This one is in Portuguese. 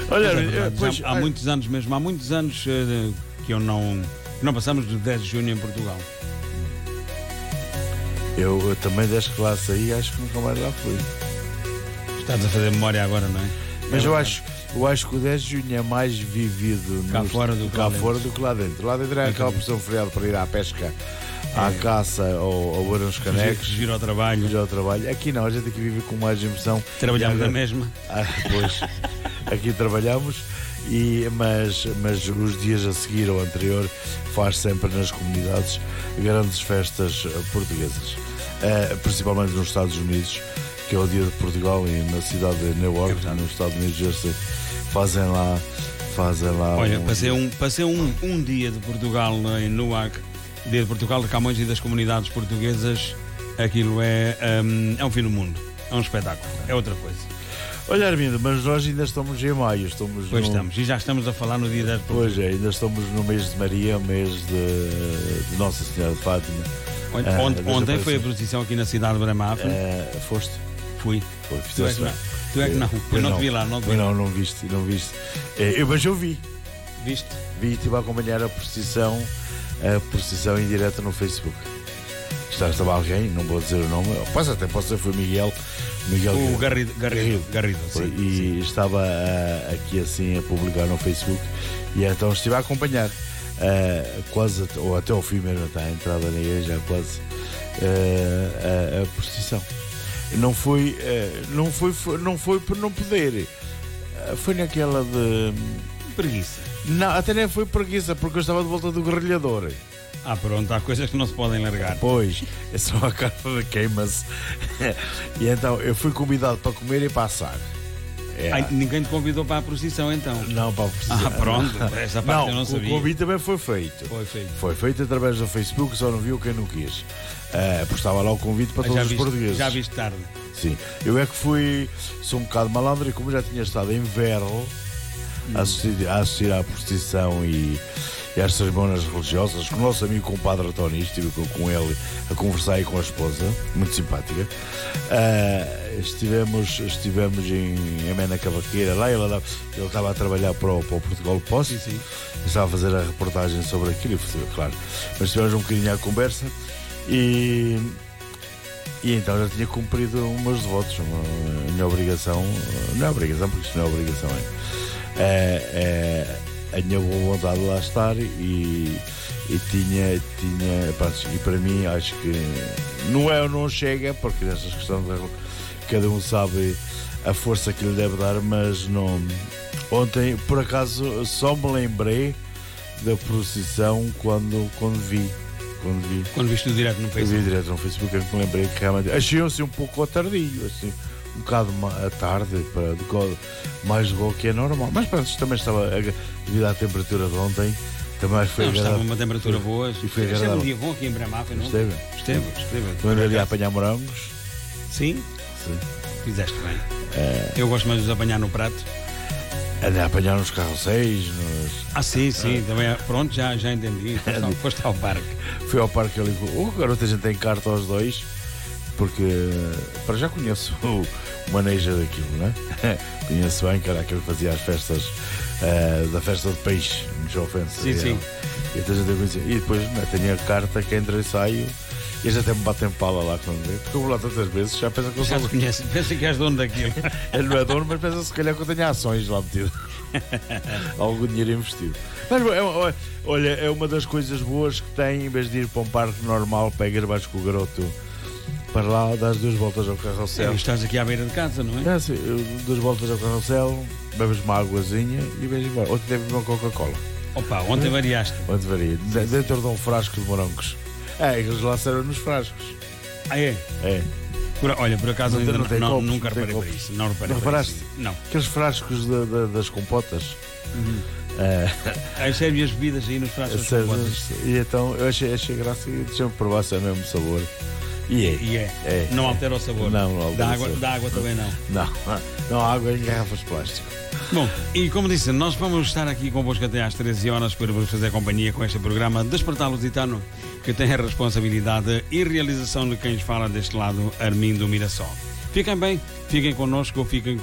Olha, pois, há muitos anos mesmo, há muitos anos que não passamos de 10 de junho em Portugal. Eu também, desde que lá saí, acho que nunca mais lá fui. Estás a fazer memória agora, não é? Mas eu acho que o 10 de junho é mais vivido cá fora do que lá dentro. Lá dentro é aquela pressão feriado para ir à pesca, à caça ou ver uns canecos. Giro ao trabalho. Aqui não, a gente aqui vive com mais emoção. Trabalhamos na mesma. Pois, aqui trabalhamos, mas os dias a seguir ou anterior faz sempre nas comunidades grandes festas portuguesas. Principalmente nos Estados Unidos, que é o Dia de Portugal, e na cidade de Newark, no estado de New Jersey, fazem lá. Olha, passei um dia de Portugal em Newark, Dia de Portugal, de Camões e das comunidades portuguesas. Aquilo é um fim do mundo, é um espetáculo, é outra coisa. Olha, Armindo, mas nós ainda estamos em maio. Estamos, e já estamos a falar no dia 10 de Portugal. Pois é, ainda estamos no mês de Maria, mês de Nossa Senhora de Fátima. Ontem foi a procissão aqui na cidade de Bramafe. Foste? Fui. Fizeste bem. Tu é que não. Eu não te vi lá, não te vi. Não viste. Mas eu vi. Viste? Vi e estive a acompanhar a procissão em direto no Facebook. Estava alguém, não vou dizer o nome, até pode ser, foi Miguel. O Garrido, sim, e estava aqui assim a publicar no Facebook, e então estive a acompanhar quase, ou até ao fim mesmo, está a entrada na igreja, quase a procissão. Não foi por não poder, foi naquela de preguiça. Não, até nem foi preguiça, porque eu estava de volta do grelhador. Pronto, há coisas que não se podem largar. Pois, é só a carne queima-se. E então eu fui convidado para comer e para assar. Ninguém te convidou para a procissão, então? Não, para a procissão. Pronto, essa parte eu não sabia. O convite também foi feito. Foi feito através do Facebook, só não viu quem não quis. Porque estava lá o convite para todos os portugueses. Já viste tarde. Sim, eu é que sou um bocado malandro, e como já tinha estado em Verro a assistir à procissão e às cerimônias religiosas, com o nosso amigo compadre Tony, estive com ele a conversar aí com a esposa, muito simpática. Estivemos em Amena Cavaqueira, lá ele estava a trabalhar para o Portugal Post. Sim. Estava a fazer a reportagem sobre aquilo, claro, mas tivemos um bocadinho à conversa, e então já tinha cumprido os meus devotos, a minha obrigação, não é obrigação, porque isto não é obrigação, a minha boa vontade de lá estar, e tinha pronto, e para mim acho que não chega, porque nessas questões cada um sabe a força que lhe deve dar, mas não. Ontem por acaso só me lembrei da procissão quando vi. Quando viste o direto no Facebook? Vi direto no Facebook, é que me lembrei que realmente achei assim um pouco tardio, assim, um bocado à tarde, mais do que é normal. Mas pronto, também estava, devido à temperatura de ontem, também foi agradável. Estava uma temperatura boa. E foi agradável. Esteve um dia bom aqui em Bramafe, não? Esteve. Também ali a apanhar morangos. Sim? Fizeste bem. Eu gosto mais de os apanhar no prato. A apanhar nos carrosséis. Sim, também. Pronto, já entendi. Foste ao parque. Fui ao parque ali. Garoto, a gente tem carta aos dois, porque para já conheço o manejo daquilo, não é? Conheço bem, que era aquele que fazia as festas da festa de peixe, nos ofensas. Sim. E depois tenho a carta que entra e saio. E eles até me batem pala lá quando vê, porque eu vou lá tantas vezes, já pensa que eu sou. Pensa que és dono daquilo. Ele não é dono, mas pensa se calhar que eu tenho ações lá metido. Algum dinheiro investido. Mas olha, é uma das coisas boas que tem, em vez de ir para um parque normal, pega baixo com o garoto para lá, dás 2 voltas ao carrossel. Estás aqui à beira de casa, não é? Sim, 2 voltas ao carrossel, bebes uma águazinha e vais embora. Ontem teve uma Coca-Cola. Ontem variaste. Ontem variei. Dentro de um frasco de morangos. Eles lá servem nos frascos. É? É. Olha, por acaso nunca reparei para isso. Não reparaste? Não. Aqueles frascos das compotas. Servem as bebidas aí nos frascos das compotas. E então eu achei graça e deixa-me provar se é o mesmo sabor. É. Não altera o sabor. Não altera o sabor. Da água também não. Não, água em garrafas de plástico. Bom, e como disse, nós vamos estar aqui convosco até às 13 horas para vos fazer companhia com este programa Despertar Lusitano, que tem a responsabilidade e realização de quem fala deste lado, Armindo Mirassol. Fiquem bem, fiquem connosco, fiquem